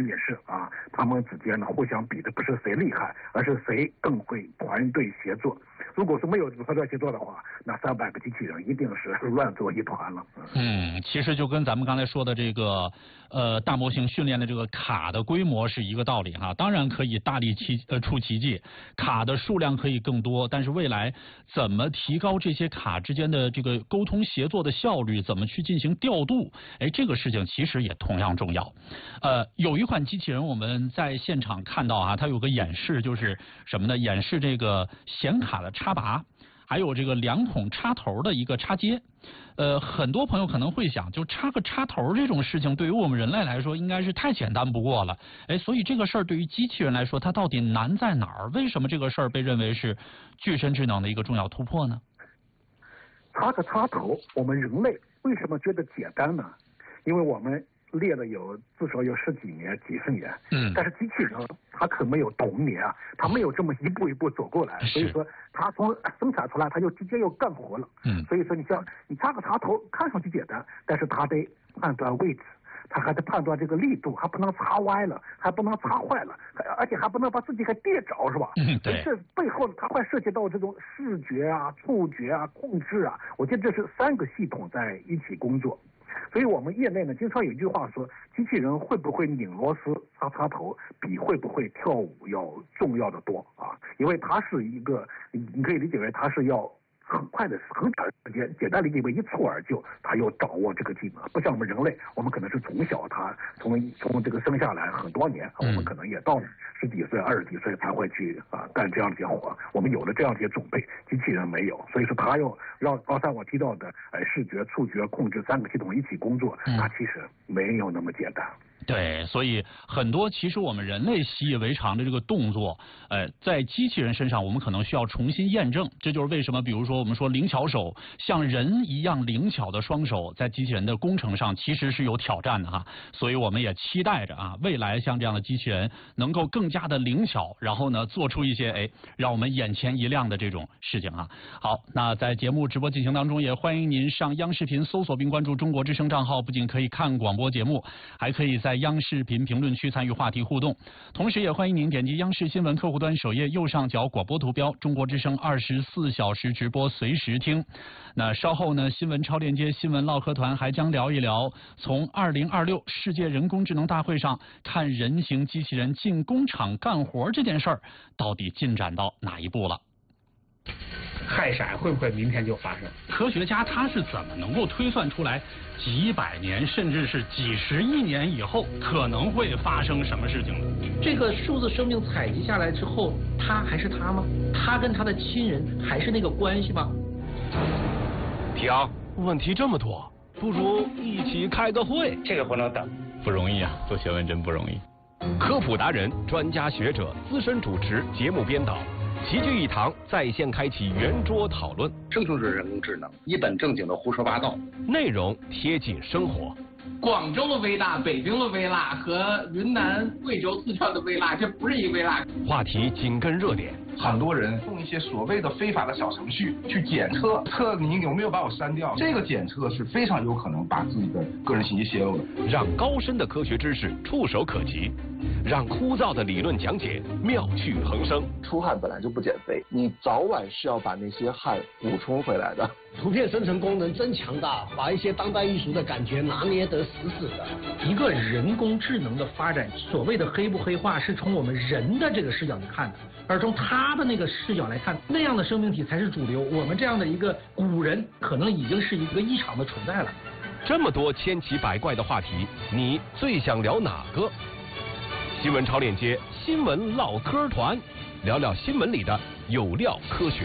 也是啊，他们之间呢互相比的不是谁厉害，而是谁更会团队协作。如果是没有团队协作的话，那300个机器人一定是乱作一团了。 其实就跟咱们刚才说的这个大模型训练的这个卡的规模是一个道理哈。当然可以大力出奇迹，卡的数量可以更多，但是未来怎么提高这些卡之间的这个沟通协作的效率，怎么去进行调度，这个事情其实也同样重要。有一款机器人我们在现场看到啊，它有个演示，就是什么呢？演示这个显卡的插拔，还有这个2孔插头的一个插接。很多朋友可能会想，就插个插头这种事情对于我们人类来说应该是太简单不过了。所以这个事儿对于机器人来说，它到底难在哪儿？为什么这个事儿被认为是具身智能的一个重要突破呢？ 插个插头，我们人类为什么觉得简单呢？因为我们练了至少有10几年、几十年，但是机器人它可没有童年啊，它没有这么一步一步走过来，所以说它从生产出来，它就直接又干活了。所以说你插个插头看上去简单，但是它得判断位置，它还得判断这个力度，还不能插歪了，还不能插坏了，而且还不能把自己给跌着，是吧？ 对。 这背后它会涉及到这种视觉啊、触觉啊、控制啊，我觉得这是3个系统在一起工作。所以我们业内呢，经常有一句话说，机器人会不会拧螺丝、插插头，比会不会跳舞要重要的多啊！因为它是一个，你可以理解为它是要很快的、很短时间，简单理解为一蹴而就，他要掌握这个技能。不像我们人类，我们可能是从小他从这个生下来很多年，我们可能也到10几岁、20几岁才会去干这样的活。我们有了这样的准备，机器人没有，所以说他要让刚才我提到的视觉、触觉、控制3个系统一起工作，那其实没有那么简单。 对，所以很多其实我们人类习以为常的这个动作，在机器人身上我们可能需要重新验证。这就是为什么，比如说我们说灵巧手，像人一样灵巧的双手，在机器人的工程上其实是有挑战的哈。所以我们也期待着未来像这样的机器人能够更加的灵巧，然后呢做出一些让我们眼前一亮的这种事情啊。好，那在节目直播进行当中，也欢迎您上央视频搜索并关注中国之声账号，不仅可以看广播节目，还可以在央视频评论区参与话题互动，同时也欢迎您点击央视新闻客户端首页右上角广播图标，中国之声24小时直播随时听。那稍后呢，新闻超链接新闻唠嗑团还将聊一聊从2026世界人工智能大会上看人形机器人进工厂干活这件事儿到底进展到哪一步了。 氦闪会不会明天就发生？ 科学家他是怎么能够推算出来几百年甚至是几十亿年以后可能会发生什么事情呢？ 这个数字生命采集下来之后，他还是他吗？他跟他的亲人还是那个关系吗？ 停，问题这么多，不如一起开个会。 这个不能等， 不容易啊，做学问真不容易。科普达人、专家学者、资深主持、节目编导齐聚一堂，在线开启圆桌讨论。 生成式人工智能一本正经的胡说八道， 内容贴近生活。 广州的微辣、北京的微辣和云南、贵州、四川的微辣，这不是一个微辣。 话题紧跟热点。 很多人用一些所谓的非法的小程序去检测你有没有把我删掉，这个检测是非常有可能把自己的个人信息泄露的。 让高深的科学知识触手可及，让枯燥的理论讲解妙趣横生。 出汗本来就不减肥，你早晚是要把那些汗补充回来的。 图片生成功能真强大，把一些当代艺术的感觉拿捏得死死的。 一个人工智能的发展，所谓的黑不黑化，是从我们人的这个视角去看的，而从他的那个视角来看，那样的生命体才是主流。我们这样的一个古人，可能已经是一个异常的存在了。 这么多千奇百怪的话题，你最想聊哪个？新闻超链接新闻唠嗑团，聊聊新闻里的有料科学。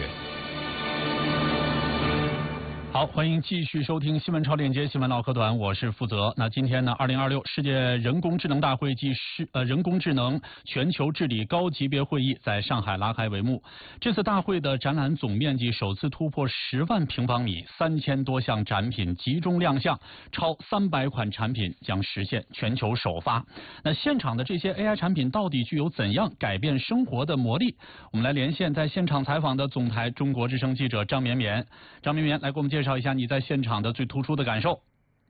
好，欢迎继续收听新闻超链接新闻唠嗑团，我是负责。那今天呢，2026世界人工智能大会暨人工智能全球治理高级别会议在上海拉开帷幕。这次大会的展览总面积首次突破10万平方米，3000多项展品集中亮相，超300款产品将实现全球首发。那现场的这些 AI 产品到底具有怎样改变生活的魔力？我们来连线在现场采访的总台中国之声记者张绵绵。张绵绵来给我们介绍一下你在现场的最突出的感受。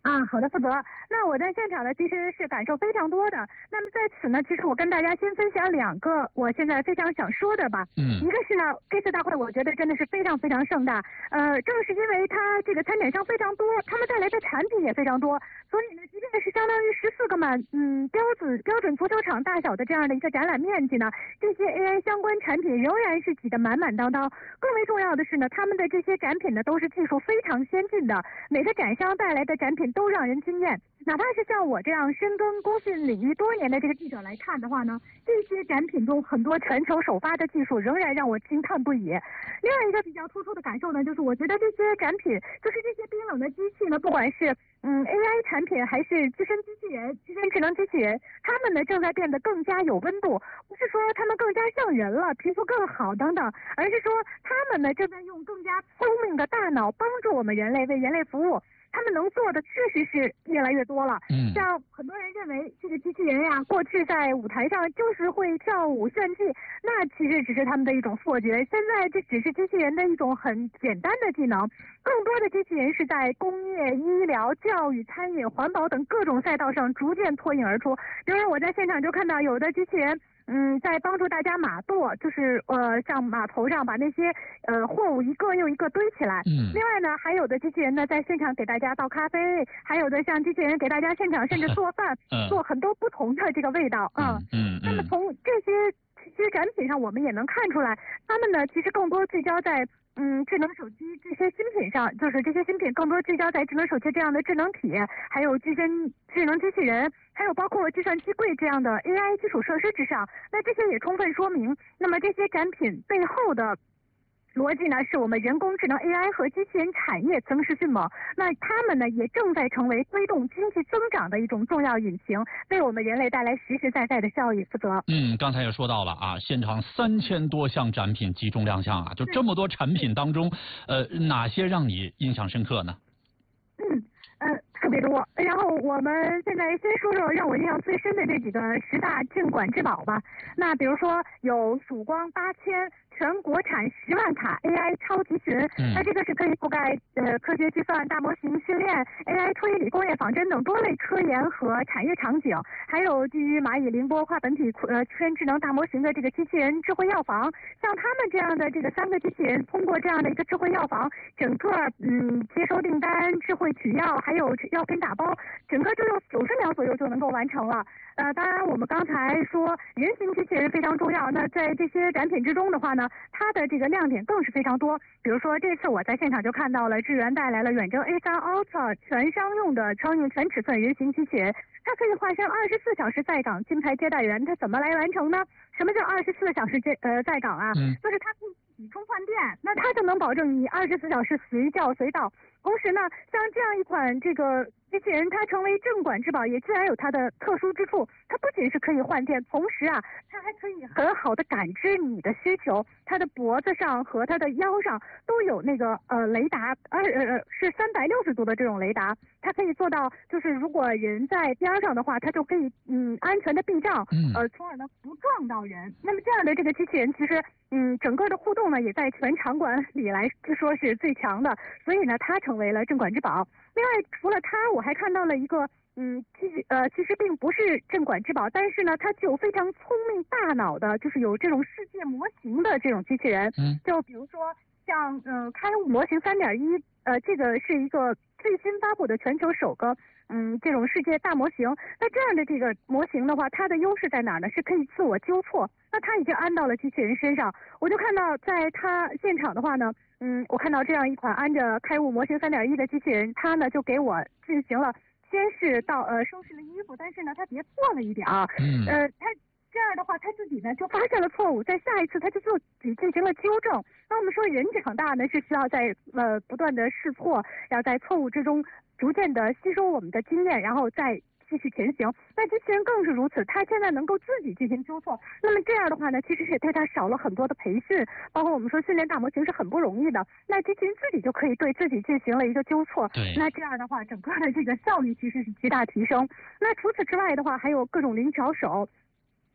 好的，负责。那我在现场呢，其实是感受非常多的。那么在此呢，其实我跟大家先分享2个我现在非常想说的吧。一个是呢，这次大会我觉得真的是非常非常盛大。正是因为它这个参展商非常多，他们带来的产品也非常多，所以呢，即便是相当于14个标准足球场大小的这样的一个展览面积呢，这些 AI 相关产品仍然是挤得满满当当。更为重要的是呢，他们的这些展品呢都是技术非常先进的，每个展商带来的展品都让人惊艳。哪怕是像我这样深耕工信领域多年的这个记者来看的话呢，这些展品中很多全球首发的技术仍然让我惊叹不已。另外一个比较突出的感受呢，就是我觉得这些展品，就是这些冰冷的机器呢，不管是AI 产品还是自身机器人、自身智能机器人，他们呢正在变得更加有温度，不是说他们更加像人了，皮肤更好等等，而是说他们呢正在用更加聪明的大脑帮助我们人类，为人类服务。他们能做的确实是越来越多了。像很多人认为这个机器人呀，过去在舞台上就是会跳舞炫技，那其实只是他们的一种错觉。现在这只是机器人的一种很简单的技能，更多的机器人是在工业、医疗、教育、餐饮、环保等各种赛道上逐渐脱颖而出。比如我在现场就看到有的机器人在帮助大家码垛，就是像码头上把那些货物一个又一个堆起来。另外呢，还有的机器人呢在现场给大家倒咖啡，还有的像机器人给大家现场甚至做饭，做很多不同的这个味道那么从这些展品上，我们也能看出来，他们呢其实更多聚焦在智能手机这些新品上，就是这些新品更多聚焦在智能手机这样的智能体，还有智能机器人，还有包括计算机柜这样的 AI 基础设施之上。那这些也充分说明，那么这些展品背后的逻辑呢，是我们人工智能 AI 和机器人产业增势迅猛。那他们呢，也正在成为推动经济增长的一种重要引擎，为我们人类带来实实在在的效益。负责。 刚才也说到了啊，现场3000多项展品集中亮相啊，就这么多产品当中，哪些让你印象深刻呢？ 特别多。然后我们现在先说说让我印象最深的这几个10大镇馆之宝吧。那比如说有曙光8000。全国产10万卡 AI 超级群，那这个是可以覆盖科学计算、大模型训练、AI 推理、工业仿真等多类科研和产业场景，还有基于蚂蚁凌波跨本体圈智能大模型的这个机器人智慧药房。像他们这样的这个3个机器人，通过这样的一个智慧药房，整个接收订单、智慧取药，还有药品打包，整个就用90秒左右就能够完成了。当然我们刚才说人形机器人非常重要，那在这些展品之中的话呢，它的这个亮点更是非常多。比如说这次我在现场就看到了智源带来了远征 A3 Ultra 全商用的超硬全尺寸人形机器人，它可以化身24小时在岗金牌接待员。它怎么来完成呢？什么叫24小时在岗啊？就是它可以自己充换电，那它就能保证你24小时随叫随到。同时呢，像这样一款这个机器人，它成为镇馆之宝，也自然有它的特殊之处。它不仅是可以换电，同时啊，它还可以很好的感知你的需求。它的脖子上和它的腰上都有那个雷达，是360度的这种雷达。它可以做到，就是如果人在边上的话，它就可以安全的避障，从而呢不撞到人。那么这样的这个机器人，其实整个的互动呢，也在全场馆里来说是最强的，所以呢，它成为了镇馆之宝。另外，除了它，我还看到了一个其实并不是镇馆之宝，但是呢，它具有非常聪明大脑的，就是有这种世界模型的这种机器人。就比如说像开悟模型3.1，这个是一个最新发布的全球首个这种世界大模型。那这样的这个模型的话，它的优势在哪儿呢？是可以自我纠错。那它已经安到了机器人身上，我就看到在它现场的话呢，我看到这样一款安着开悟模型3.1的机器人，它呢就给我进行了先是收拾了衣服，但是呢它别错了一点啊，它这样的话他自己呢就发现了错误，在下一次他就自己进行了纠正。那我们说人长大呢是需要在不断的试错，要在错误之中逐渐的吸收我们的经验，然后再继续前行。那机器人更是如此，他现在能够自己进行纠错，那么这样的话呢，其实也对他少了很多的培训，包括我们说训练大模型是很不容易的，那机器人自己就可以对自己进行了一个纠错，那这样的话整个的这个效率其实是极大提升。那除此之外的话，还有各种灵巧手。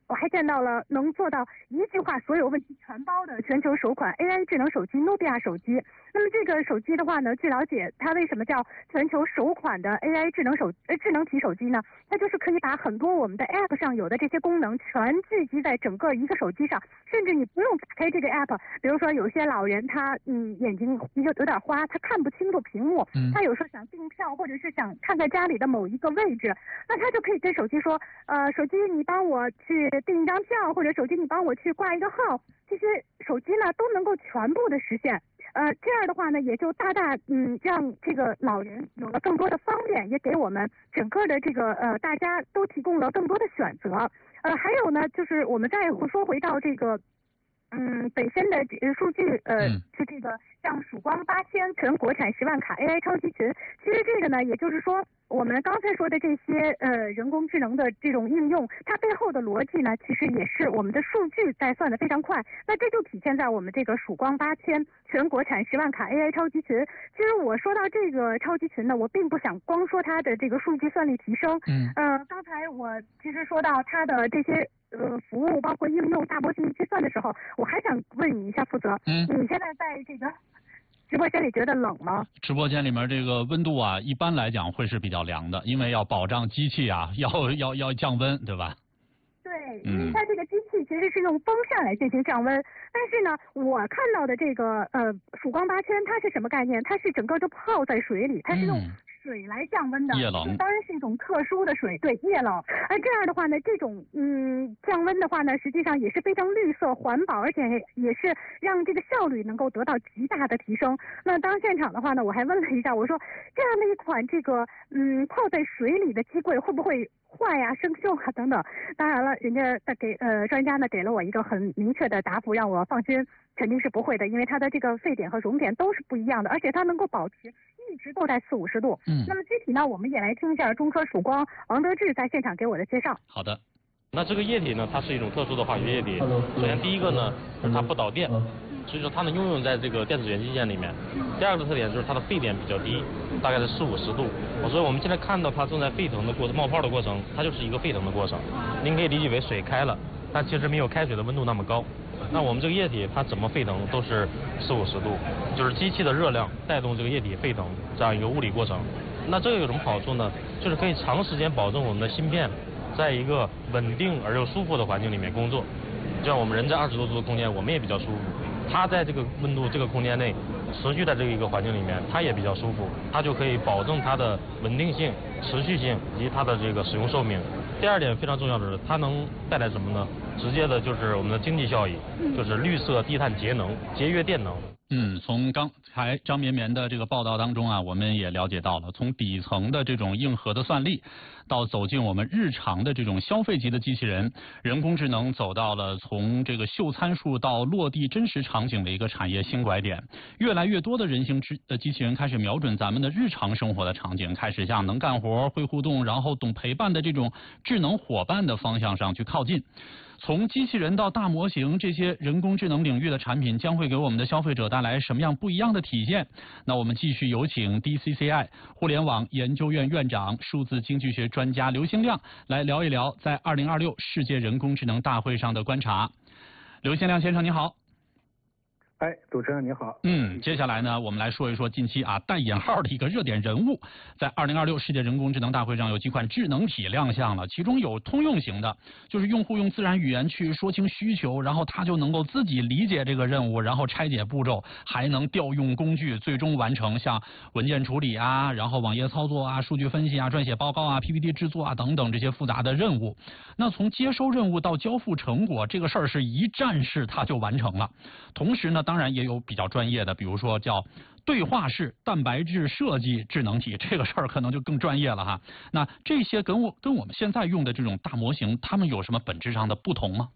我还见到了能做到一句话所有问题全包的全球首款 AI 智能手机努比亚手机。那么这个手机的话呢，据了解，它为什么叫全球首款的 AI 智能体手机呢？它就是可以把很多我们的 App 上有的这些功能全聚集在整个一个手机上，甚至你不用打开这个 App。比如说有些老人他眼睛有点花，他看不清楚屏幕，他有时候想订票或者是想看在家里的某一个位置，那他就可以跟手机说，手机你帮我去订一张票，或者手机你帮我去挂一个号，这些手机呢都能够全部的实现。这样的话呢，也就大大让这个老人有了更多的方便，也给我们整个的这个大家都提供了更多的选择。还有呢，就是我们再说回到这个本身的数据，是这个像曙光8000全国产10万卡 AI 超级群。其实这个呢，也就是说我们刚才说的这些人工智能的这种应用，它背后的逻辑呢，其实也是我们的数据在算的非常快。那这就体现在我们这个曙光8000全国产10万卡 AI 超级群。其实我说到这个超级群呢，我并不想光说它的这个数据算力提升。刚才我其实说到它的这些服务包括应用大模型计算的时候，我还想问你一下负责，你现在在这个直播间里觉得冷吗？ 直播间里面这个温度啊，一般来讲会是比较凉的，因为要保障机器啊，要降温，对吧？ 对，因为它这个机器其实是用风扇来进行降温，但是呢，我看到的这个曙光8000它是什么概念？它是整个就泡在水里，它是用水来降温的， 液冷， 当然是一种特殊的水，对，液冷。这样的话呢，这种降温的话呢，实际上也是非常绿色环保，而且也是让这个效率能够得到极大的提升。那当现场的话呢，我还问了一下，我说这样的一款这个泡在水里的机柜会不会坏呀、生锈啊等等？当然了，人家专家呢给了我一个很明确的答复，让我放心，肯定是不会的，因为它的这个沸点和熔点都是不一样的，而且它能够保持一直都在40-50度。那么具体呢，我们也来听一下中科曙光王德志在现场给我的介绍。 好的。 那这个液体呢，它是一种特殊的化学液体。首先第一个呢，是它不导电，所以说它能应用在这个电子元器件里面。第二个特点就是它的沸点比较低，大概是40-50度。所以我们现在看到它正在沸腾的冒泡的过程，它就是一个沸腾的过程。您可以理解为水开了，但其实没有开水的温度那么高。那我们这个液体它怎么沸腾都是40-50度，就是机器的热量带动这个液体沸腾这样一个物理过程。那这个有什么好处呢？就是可以长时间保证我们的芯片在一个稳定而又舒服的环境里面工作。就像我们人在20多度的空间，我们也比较舒服。它在这个温度这个空间内持续在这一个环境里面，它也比较舒服，它就可以保证它的稳定性、持续性以及它的这个使用寿命。第二点非常重要的是，它能带来什么呢？直接的就是我们的经济效益，就是绿色、低碳、节能、节约电能。 从刚才张绵绵的这个报道当中啊，我们也了解到了，从底层的这种硬核的算力，到走进我们日常的这种消费级的机器人，人工智能走到了从这个秀参数到落地真实场景的一个产业新拐点。越来越多的人形机器人开始瞄准咱们的日常生活的场景，开始向能干活、会互动，然后懂陪伴的这种智能伙伴的方向上去靠近。从机器人到大模型，这些人工智能领域的产品将会给我们的消费者带来什么样不一样的体现？那我们继续有请 DCCI 互联网研究院院长、数字经济学专家刘兴亮来聊一聊在2026世界人工智能大会上的观察。刘兴亮先生，你好。 主持人你好。 接下来呢，我们来说一说近期带引号的一个热点人物，在2026世界人工智能大会上有几款智能体亮相了，其中有通用型的，就是用户用自然语言去说清需求，然后他就能够自己理解这个任务，然后拆解步骤，还能调用工具，最终完成像文件处理啊，然后网页操作啊，数据分析啊，撰写报告啊， PPT 制作啊等等这些复杂的任务。那从接收任务到交付成果，这个事儿是一站式它就完成了。同时呢，当然也有比较专业的，比如说叫对话式蛋白质设计智能体，这个事儿可能就更专业了哈。那这些跟我们现在用的这种大模型，它们有什么本质上的不同吗？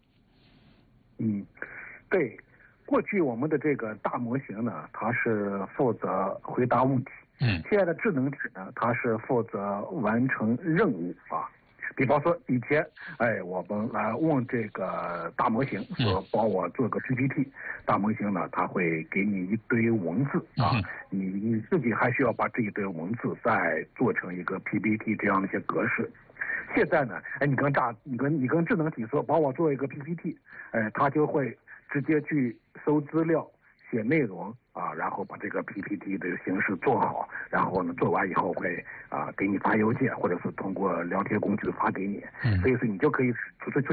对，过去我们的这个大模型呢，它是负责回答问题，现在的智能体呢，它是负责完成任务啊。比方说以前，我们来问这个大模型说帮我做个 PPT， 大模型呢，它会给你一堆文字啊，你自己还需要把这一堆文字再做成一个 PPT 这样的一些格式。 现在呢，你跟智能体说帮我做一个 PPT， 它就会直接去搜资料、写内容啊，然后把这个 PPT 的形式做好，然后呢做完以后会给你发邮件，或者是通过聊天工具发给你。所以说你就可以